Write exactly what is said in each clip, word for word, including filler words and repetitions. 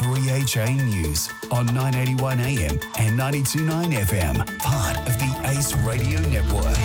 three H A News on nine eighty-one A M and ninety-two point nine F M, part of the Ace Radio Network.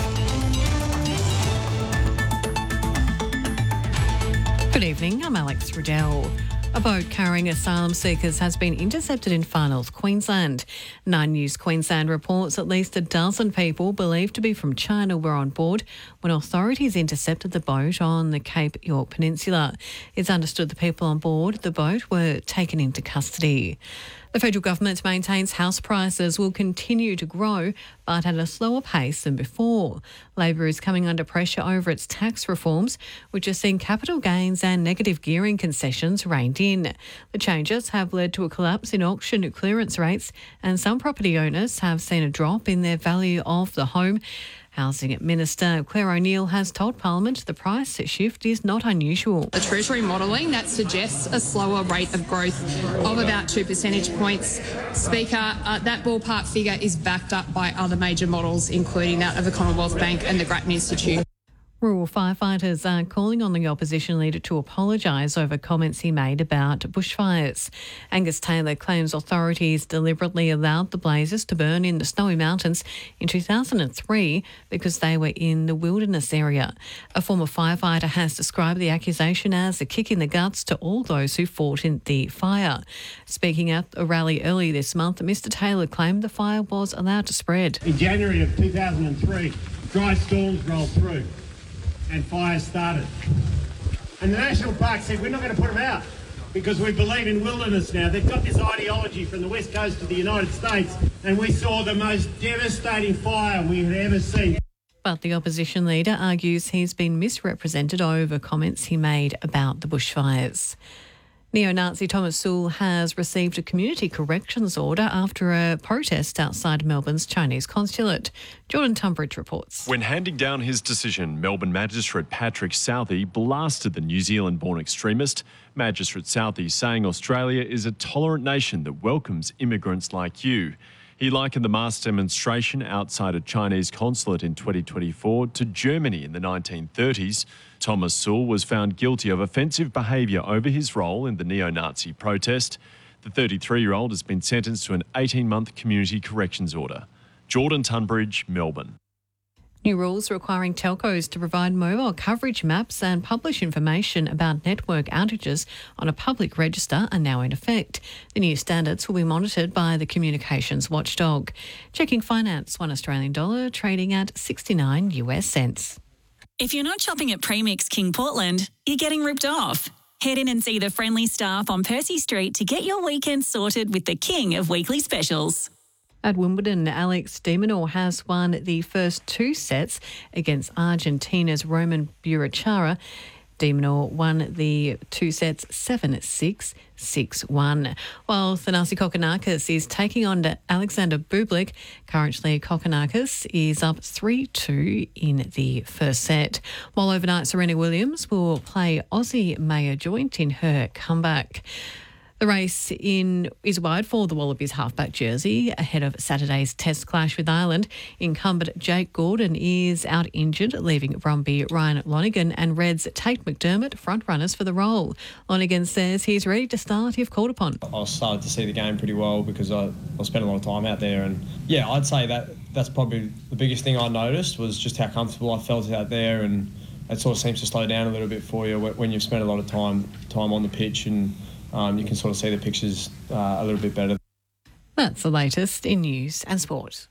Good evening, I'm Alex Riddell. A boat carrying asylum seekers has been intercepted in Far North Queensland. Nine News Queensland reports at least a dozen people believed to be from China were on board when authorities intercepted the boat on the Cape York Peninsula. It's understood the people on board the boat were taken into custody. The federal government maintains house prices will continue to grow, but at a slower pace than before. Labor is coming under pressure over its tax reforms, which are seeing capital gains and negative gearing concessions reined in. The changes have led to a collapse in auction clearance rates, and some property owners have seen a drop in their value of the home. Housing Minister Claire O'Neil has told Parliament the price shift is not unusual. The Treasury modelling that suggests a slower rate of growth of about two percentage points. Speaker, uh, that ballpark figure is backed up by other major models, including that of the Commonwealth Bank and the Grattan Institute. Rural firefighters are calling on the opposition leader to apologise over comments he made about bushfires. Angus Taylor claims authorities deliberately allowed the blazes to burn in the Snowy Mountains in two thousand three because they were in the wilderness area. A former firefighter has described the accusation as a kick in the guts to all those who fought in the fire. Speaking at a rally early this month, Mr Taylor claimed the fire was allowed to spread. In January of two thousand three, dry storms rolled through and fires started. And the National Park said, we're not going to put them out because we believe in wilderness now. They've got this ideology from the west coast of the United States, and we saw the most devastating fire we had ever seen. But the opposition leader argues he's been misrepresented over comments he made about the bushfires. Neo-Nazi Thomas Sewell has received a community corrections order after a protest outside Melbourne's Chinese consulate. Jordan Tunbridge reports. When handing down his decision, Melbourne Magistrate Patrick Southey blasted the New Zealand-born extremist. Magistrate Southey saying Australia is a tolerant nation that welcomes immigrants like you. He likened the mass demonstration outside a Chinese consulate in twenty twenty-four to Germany in the nineteen thirties. Thomas Sewell was found guilty of offensive behaviour over his role in the neo-Nazi protest. The thirty-three-year-old has been sentenced to an eighteen-month community corrections order. Jordan Tunbridge, Melbourne. New rules requiring telcos to provide mobile coverage maps and publish information about network outages on a public register are now in effect. The new standards will be monitored by the communications watchdog. Checking finance, one Australian dollar trading at sixty-nine US cents. If you're not shopping at Premix King Portland, you're getting ripped off. Head in and see the friendly staff on Percy Street to get your weekend sorted with the king of weekly specials. At Wimbledon, Alex de Minaur has won the first two sets against Argentina's Roman Burachara. De Minaur won the two sets seven six, six one. While Thanasi Kokkinakis is taking on to Alexander Bublik, currently Kokkinakis is up three two in the first set. While overnight Serena Williams will play Aussie Maya Joint in her comeback. The race in is wide for the Wallabies halfback jersey ahead of Saturday's test clash with Ireland. Incumbent Jake Gordon is out injured, leaving Brumby Ryan Lonigan and Reds Tate McDermott front runners for the role. Lonigan says he's ready to start if called upon. I started to see the game pretty well because I, I spent a lot of time out there, and yeah, I'd say that that's probably the biggest thing I noticed was just how comfortable I felt out there, and it sort of seems to slow down a little bit for you when you've spent a lot of time time on the pitch, and Um, you can sort of see the pictures uh, a little bit better. That's the latest in news and sport.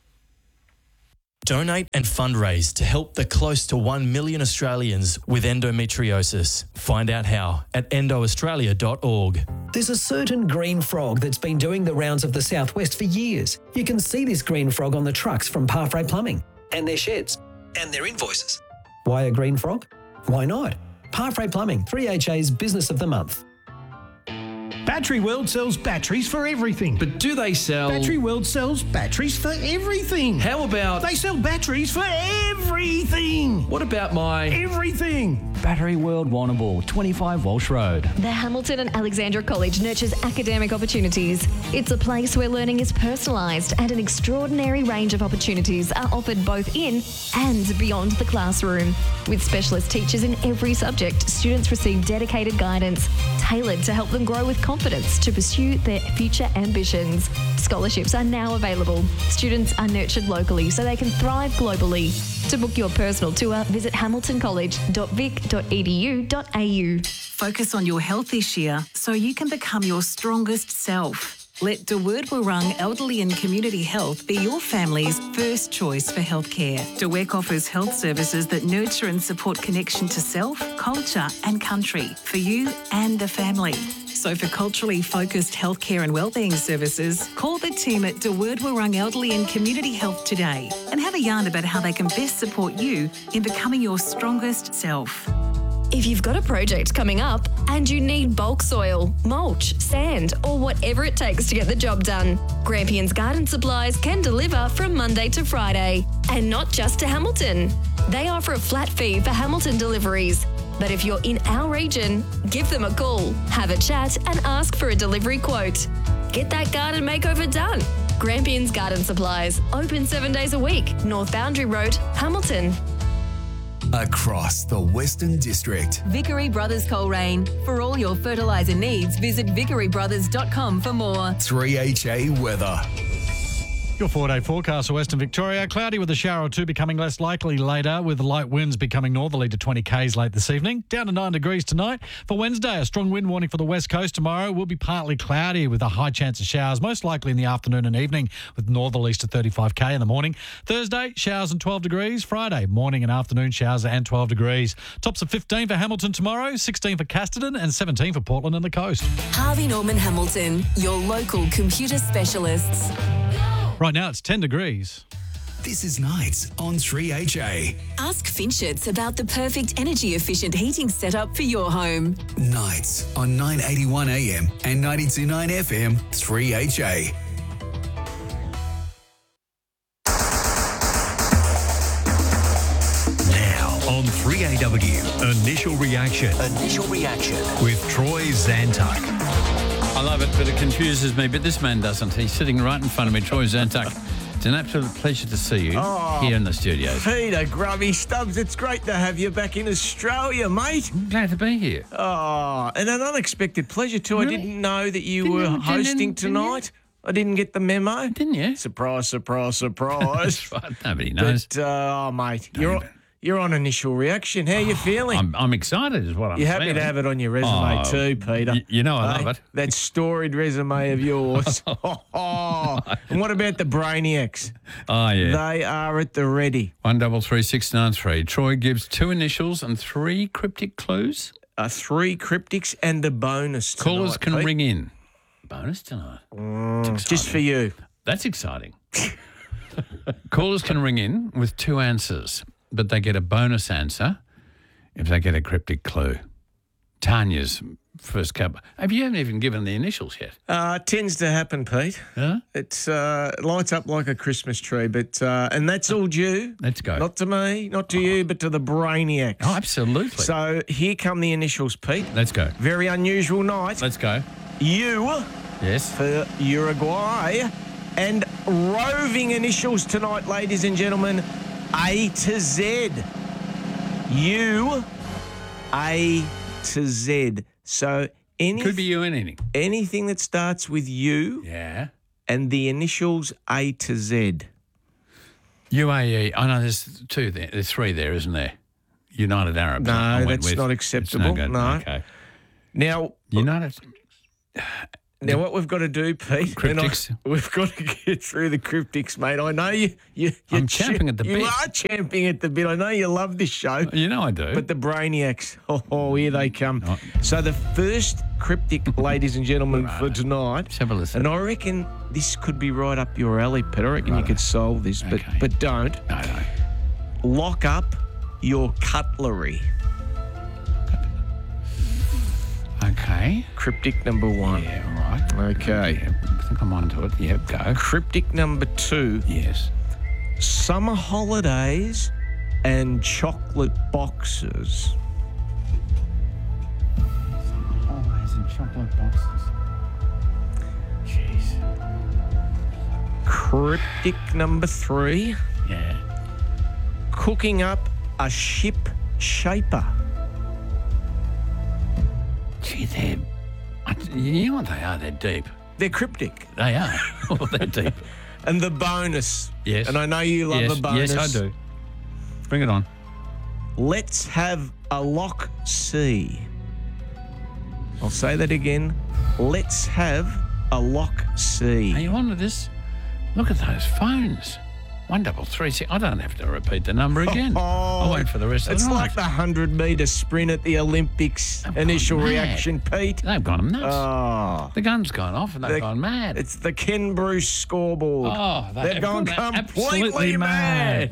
Donate and fundraise to help the close to one million Australians with endometriosis. Find out how at endo australia dot org. There's a certain green frog that's been doing the rounds of the southwest for years. You can see this green frog on the trucks from Parfrey Plumbing and their sheds and their invoices. Why a green frog? Why not? Parfrey Plumbing, three H A's Business of the Month. Battery World sells batteries for everything. But do they sell... Battery World sells batteries for everything. How about... They sell batteries for everything. What about my... Everything. Battery World Warrnambool, twenty-five Walsh Road. The Hamilton and Alexandra College nurtures academic opportunities. It's a place where learning is personalised and an extraordinary range of opportunities are offered both in and beyond the classroom. With specialist teachers in every subject, students receive dedicated guidance, tailored to help them grow with confidence to pursue their future ambitions. Scholarships are now available. Students are nurtured locally so they can thrive globally. To book your personal tour, visit hamilton college dot vic dot e d u dot a u. Focus on your health this year so you can become your strongest self. Let De Word Warung Elderly and Community Health be your family's first choice for healthcare. De Wek offers health services that nurture and support connection to self, culture and country for you and the family. So for culturally focused healthcare and wellbeing services, call the team at De Word Warung Elderly and Community Health today and have a yarn about how they can best support you in becoming your strongest self. If you've got a project coming up and you need bulk soil, mulch, sand, or whatever it takes to get the job done, Grampians Garden Supplies can deliver from Monday to Friday. And not just to Hamilton. They offer a flat fee for Hamilton deliveries. But if you're in our region, give them a call, have a chat and ask for a delivery quote. Get that garden makeover done. Grampians Garden Supplies, open seven days a week, North Boundary Road, Hamilton. Across the Western District. Vickery Brothers Coleraine. For all your fertiliser needs, visit vickery brothers dot com for more. three H A weather. Your four-day forecast for Western Victoria. Cloudy with a shower or two becoming less likely later, with light winds becoming northerly to twenty kays late this evening. Down to nine degrees tonight. For Wednesday, a strong wind warning for the west coast tomorrow. Will be partly cloudy with a high chance of showers, most likely in the afternoon and evening, with northerlies to thirty-five k in the morning. Thursday, showers and twelve degrees. Friday, morning and afternoon showers and twelve degrees. Tops of fifteen for Hamilton tomorrow, sixteen for Casterton and seventeen for Portland and the coast. Harvey Norman Hamilton, your local computer specialists. Right now, it's ten degrees. This is Nights on three H A. Ask Finchets about the perfect energy-efficient heating setup for your home. Nights on nine eighty-one A M and ninety-two point nine F M, three H A. Now on three A W, Initial Reaction. Initial Reaction. With Troy Zantuck. I love it, but it confuses me. But this man doesn't. He's sitting right in front of me, Troy Zantuck. It's an absolute pleasure to see you oh, here in the studios. Peter Grubby Stubbs, it's great to have you back in Australia, mate. I'm glad to be here. Oh, and an unexpected pleasure too. Really? I didn't know that you didn't were you, hosting didn't, tonight. Didn't I didn't get the memo. Didn't you? Surprise, surprise, surprise. That's right. Nobody knows. But, uh, oh, mate, you're on, you're on Initial Reaction. How are you feeling? I'm, I'm excited is what I'm You're saying. happy to have it on your resume Oh, too, Peter. y- you know I Hey, love it. That storied resume of yours. oh, and what about the Brainiacs? Oh, yeah. They are at the ready. One double three six nine three. Troy gives two initials and three cryptic clues. Uh, three cryptics and a bonus tonight, Callers can Pete. ring in. Bonus tonight. Mm, just for you. That's exciting. Callers can ring in with two answers, but they get a bonus answer if they get a cryptic clue. Tanya's first couple. Have you haven't even given the initials yet? Uh, tends to happen, Pete. Yeah? It's uh, it lights up like a Christmas tree, but uh, and that's all due. Let's go. Not to me, not to you, but to the Brainiacs. Oh, absolutely. So here come the initials, Pete. Let's go. Very unusual night. Let's go. U Yes. for Uruguay. And roving initials tonight, ladies and gentlemen, A to Z. U, A to Z. So any, Could be you anything. anything that starts with U Yeah. and the initials A to Z. U A E. I know there's two there. There's three there, isn't there? United Arab. No, I went that's with. not It's acceptable. good. No. Okay. Now, United. now what we've got to do, Pete, and I- Cryptics. we've got to get through the cryptics, mate. I know you. you I'm you're champing at the you bit. are champing at the bit. I know you love this show. You know I do. But the Brainiacs, oh, oh here they come. Oh. So the first cryptic, ladies and gentlemen, for tonight, Let's have a listen. and I reckon this could be right up your alley, Peter. I reckon you could solve this, but Okay. but don't. No, no. Lock up your cutlery. Okay. Cryptic number one. Yeah, all right. Okay. Yeah, I think I'm onto it. Yeah, go. Cryptic number two. Yes. Summer holidays and chocolate boxes. Always in chocolate boxes. Jeez. Cryptic number three. Yeah. Cooking up a ship shaper. Gee, they're I, you know what they are? They're deep. They're cryptic. They are. Oh, they're deep. And the bonus. Yes. And I know you love yes, the bonus. Yes, I do. Bring it on. Let's have a lock C. I'll say that again. Let's have a lock C. Are you on to this? Look at those phones. One double three six. I don't have to repeat the number again. Oh, I'll wait for the rest of it's the night. like the hundred metre sprint at the Olympics. They've Initial gone mad. reaction, Pete. They've gone nuts. Oh. The gun's gone off and they've The- gone mad. It's the Ken Bruce scoreboard. Oh, they They've have gone gone completely absolutely mad. mad.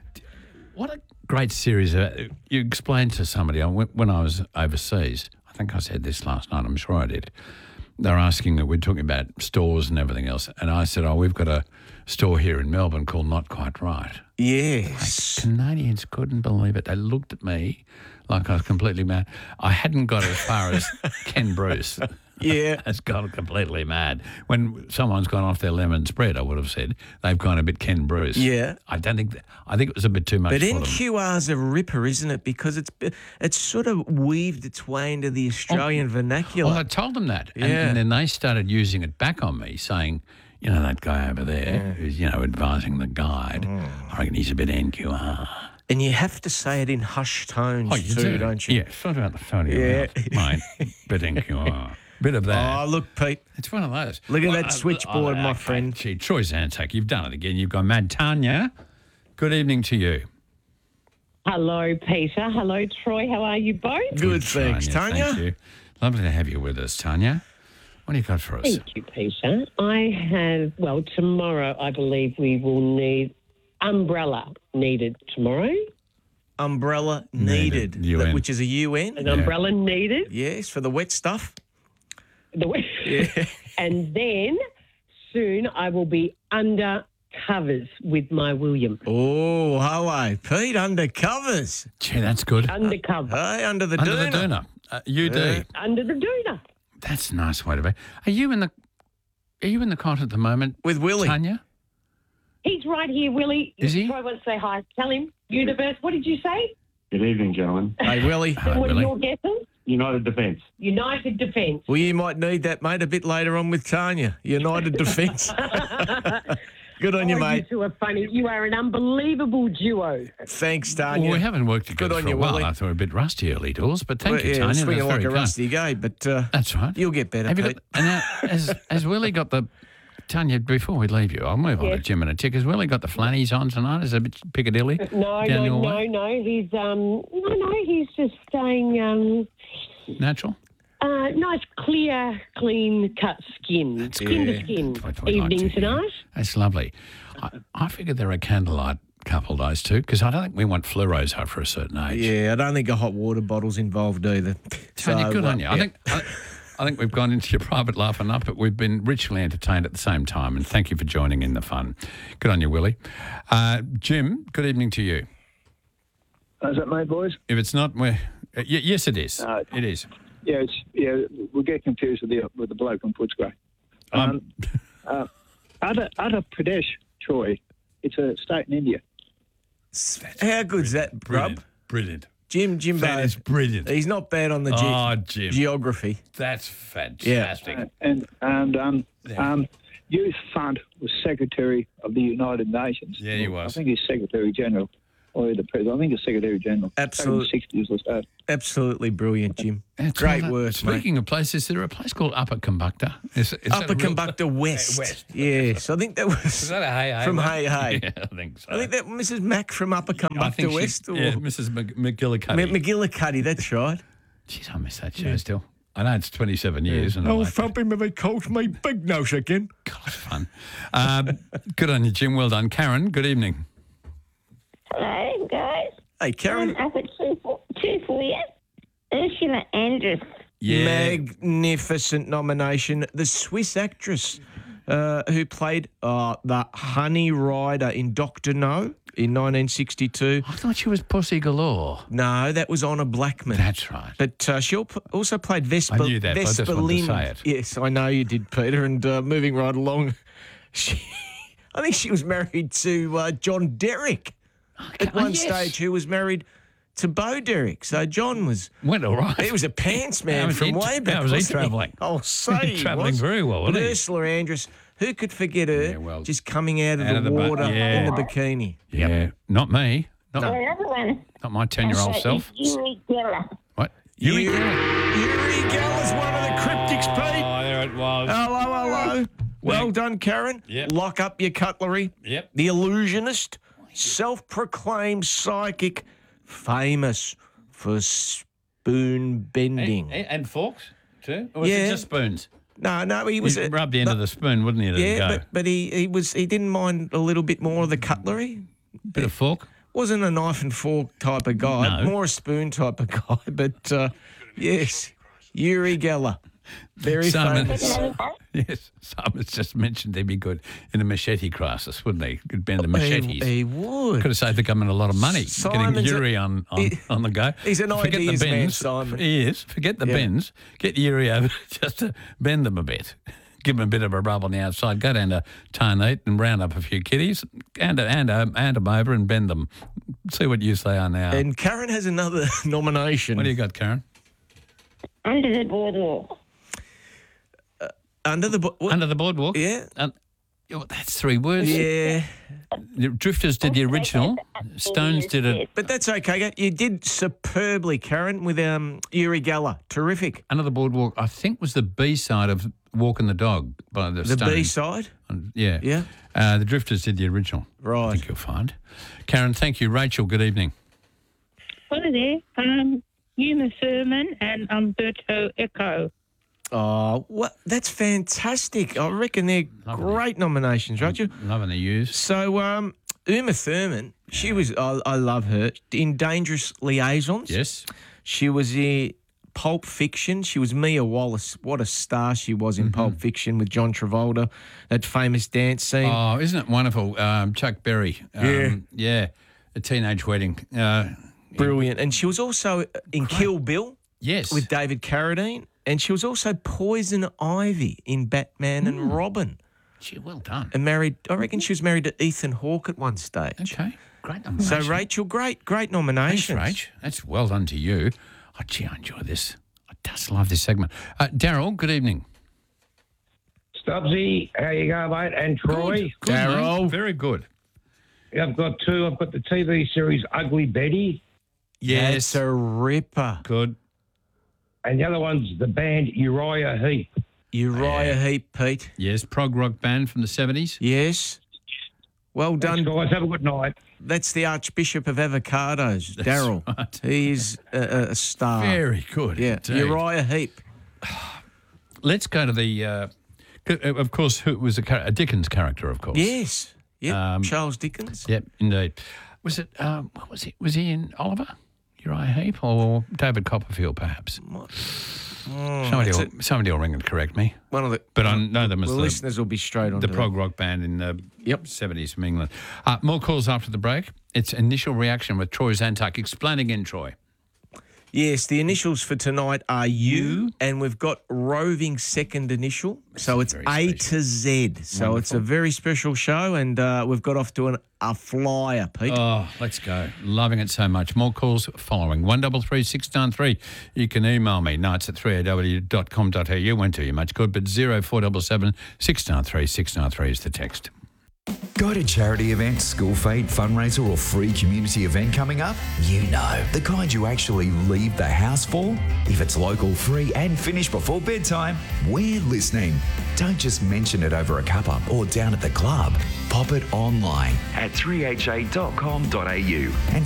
What a great series. Uh, You explained to somebody I went- when I was overseas, I think I said this last night, I'm sure I did. They're asking that we're talking about stores and everything else. And I said, oh, we've got a store here in Melbourne called Not Quite Right. Yes. Like, Canadians couldn't believe it. They looked at me like I was completely mad. I hadn't got as far as Ken Bruce. Yeah. Has gone completely mad. When someone's gone off their lemon spread, I would have said, they've gone a bit Ken Bruce. Yeah. I don't think, that, I think it was a bit too much But for them. N Q R's a ripper, isn't it? Because it's it's sort of weaved its way into the Australian vernacular. Well, I told them that. And, Yeah. and then they started using it back on me, saying, you know, that guy over there who's, you know, advising the guide, I reckon he's a bit N Q R. And you have to say it in hushed tones Oh, you too, do. don't you? Yeah, sort of out the phone of Yeah. your mouth, mate. Bit N Q R. Bit of that. Oh, look, Pete. It's one of those. Look at Well, that uh, switchboard, oh, my okay. friend. Gee, Troy Zantak, you've done it again. You've gone mad. Tanya, good evening to you. Hello, Peter. Hello, Troy. How are you both? Good, thanks, Tanya. Thank you. Lovely to have you with us, Tanya. What do you got for us? Thank you, Peter. I have, well, tomorrow I believe we will need umbrella needed tomorrow. Umbrella needed, Needed, U N. which is a U N. An umbrella needed. Yes, for the wet stuff. The Yeah. And then soon I will be under covers with my William. Oh, hello, Pete. Undercovers. Gee, that's good. Undercover. Hey, under the Under doona. the doona. Uh, U D. Yeah. Under the doona. That's a nice way to be. Are you in the Are you in the cot at the moment with Willie? Tanya? He's right here, Willie. Is he? Troy wants to say hi. Tell him. Universe, what did you say? Good evening, gentlemen. Hey, Willie. What are your guesses? United Defence. United Defence. Well, you might need that, mate, a bit later on with Tanya. United Defence. Good on you, Oh, mate. You two are funny. You are an unbelievable duo. Thanks, Tanya. Well, we haven't worked together Good on for you, a while. Willie. I thought we were a bit rusty early doors, but thank Well, you, yeah, Tanya. swinging That's like very a kind. rusty gate, but uh, That's right. you'll get better, Have you Pete. got, and now, has, has Willie got the... Tanya, before we leave you, I'll move on Yes. to Jim in a tick. Has Willie got the flannies on tonight? Is it a bit Piccadilly? No, down no, your no, way? no. He's um, no, no. He's just staying um, Natural? uh, nice, clear, clean cut skin, skin Yeah. to skin. That's what we like to Evening hear. tonight. That's lovely. I, I figure they're a candlelight couple, those two, because I don't think we want fluoros after a certain age. Yeah, I don't think a hot water bottle's involved either. Tanya, So, good uh, on you. I yeah. think I, I think we've gone into your private laugh enough, but we've been richly entertained at the same time, and thank you for joining in the fun. Good on you, Willie. Uh, Jim, good evening to you. Is that mate, boys? If it's not, we're, uh, y- yes, it is. Uh, it is. Yeah, it's yeah. We get confused with the with the bloke on Footscray. Um, uh, Andhra Andhra Pradesh, Troy. It's a state in India. How good's that, Brub? Brilliant. Brilliant. Jim, Jimbo. That is brilliant. He's not bad on the ge- Oh, Jim. geography. That's fantastic. Uh, and and um, um, Youth Fund was Secretary of the United Nations. Yeah, he was. I think he's Secretary General, or the President. I think he's Secretary General. Absolutely. sixties or so. Absolutely brilliant, Jim. That's Great right. work, Speaking of places, is there a place called Upper Combukta? Is, is that Upper a real- Combukta West. West. Yes, I think that was Is that a hey hey? from mate? Hey Hey. Yeah, I think so. I think that Missus Mack from Upper I Combukta think she- West. Or yeah, Missus Mc- McGillicuddy. M- McGillicuddy, that's right. Jeez, I miss that show still. I know it's twenty-seven years. And I Oh, like thump him if he calls me big nose again. God, it's fun. Um, good on you, Jim. Well done. Karen, good evening. Hello, guys. Hey, Karen. I'm up at two for, two for you. Ursula Andress. Yeah. Magnificent nomination. The Swiss actress uh, who played uh, the Honey Rider in Doctor No in nineteen sixty-two. I thought she was Pussy Galore. No, that was Honor Blackman. That's right. But uh, she al- also played Vespa. I knew that, but I just Vespa wanted to Lind. say it. Yes, I know you did, Peter. And uh, moving right along, she, I think she was married to uh, John Derrick at oh, one yes. stage, who was married to Bo Derek. So John was went all right. He was a pants How man was from he- way back. how was he wasn't travelling? I'll say he Travelling was. very well, But wasn't he? Ursula Andress, who could forget her just coming out of Out the, of the boat, water yeah. in the bikini? Yeah, not me. Not, Another one. not my ten-year-old self. Yuri Geller. What? Yuri Yuri, Geller. Yuri Geller's one of the cryptics, Pete. Oh, there it was. Hello, hello. Well done, Karen. Yep. Lock up your cutlery. Yep. The illusionist, self-proclaimed psychic, famous for spoon bending. And, and forks too? Or was Yeah. it just spoons? No, no, he was He'd a- rub the end but- of the spoon, wouldn't he? Let it Yeah, go. but, but he, he was he didn't mind a little bit more of the cutlery. Bit of fork. Wasn't a knife and fork type of guy, No. more a spoon type of guy. But uh, yes, Yuri Geller, very Simon, famous. yes, Simon's just mentioned he'd be good in a machete crisis, wouldn't he? Could bend the He, machetes. he would. Could have saved the government a lot of money Simon's getting a- Yuri on, on, he- on the go. he's an Forget ideas the man, bends. Simon. He is. Forget the Yeah. bends. Get Yuri over just to bend them a bit. Give them a bit of a rub on the outside. Go down to Tarnate and round up a few kiddies and and and them over and bend them. See what use they are now. And Karen has another nomination. What do you got, Karen? Under the boardwalk. Under the bo- what? Under the boardwalk. Yeah. Um, oh, that's three words. Yeah. The Drifters did the original. Stones did it. But that's okay. You did superbly, Karen, with um, Yuri Geller. Terrific. Under the Boardwalk, I think, was the B side of Walking the Dog by the The Stones. B side? Um, Yeah. Yeah. Uh, the Drifters did the original. Right. I think you'll find. Karen, thank you. Rachel, good evening. Hello there. Um, Uma Thurman and Umberto Eco. Oh, what? That's fantastic. I reckon they're great nominations, Rachel. Loving the use. So, um, Uma Thurman, she was, I, I love her, in Dangerous Liaisons. Yes. She was in Pulp Fiction. She was Mia Wallace. What a star she was in Pulp Fiction with John Travolta, that famous dance scene. Oh, isn't it wonderful? Um, Chuck Berry. Um, Yeah. Yeah. A Teenage Wedding. Uh, Brilliant. And she was also in Kill Bill. Yes. With David Carradine. And she was also Poison Ivy in Batman and Robin. Gee, well done. And married, I reckon she was married to Ethan Hawke at one stage. Okay. Great So, nomination. Rachel, great, great Thanks, nomination. Rach. That's well done to you. Oh, gee, I enjoy this. I just love this segment. Uh, Daryl, good evening. Stubbsy, how you going, mate? And Troy. Good, mate. Very good. I've got two. I've got the T V series Ugly Betty. Yes, a ripper. Good. And the other one's the band Uriah Heep. Uriah Heep, Pete. Yes, prog rock band from the seventies. Yes. Well done. Thanks, guys. Have a good night. That's the Archbishop of Avocados, That's Daryl. right. He is a, a star. Very good. Yeah, indeed. Uriah Heep. Let's go to the, uh, c- uh, of course, who was a, char- a Dickens character, of course. Yes. Yep. Um, Charles Dickens. Yep, indeed. Was it, um, what was he, was he in Oliver? Uriah Heep or David Copperfield, perhaps? Oh, somebody, that's will, somebody will ring and correct me. One of the, But I know them as the the, listeners will be straight on the to prog that. rock band in the Yep. seventies from England. Uh, more calls after the break. It's Initial Reaction with Troy Zantuck. Explain again, Troy. Yes, the initials for tonight are U, and we've got roving second initial. So it's A to Z. So it's a very special show, and uh, we've got off to an, a flyer, Pete. Oh, let's go. Loving it so much. More calls following. one double three six nine three. You can email me, nights at three a w dot com dot a u. Won't do you much good, but zero four seven seven six nine three six nine three is the text. Got a charity event, school feed, fundraiser or free community event coming up? You know, the kind you actually leave the house for? If it's local, free and finished before bedtime, we're listening. Don't just mention it over a cuppa or down at the club. Pop it online at three h a dot com dot a u and